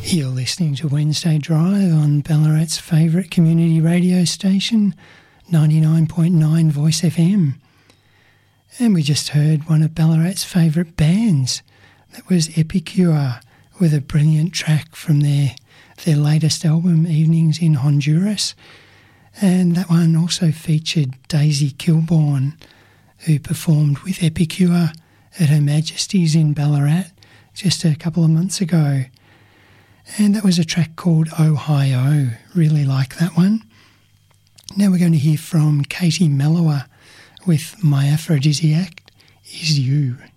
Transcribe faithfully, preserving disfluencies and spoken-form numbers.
You're listening to Wednesday Drive on Ballarat's favourite community radio station, ninety-nine point nine Voice F M. And we just heard one of Ballarat's favourite bands. That was Epicure, with a brilliant track from their, their latest album, Evenings in Honduras. And that one also featured Daisy Kilborn, who performed with Epicure at Her Majesty's in Ballarat just a couple of months ago. And that was a track called Ohio. Really like that one. Now we're going to hear from Katie Mellower with My Aphrodisiac Is You.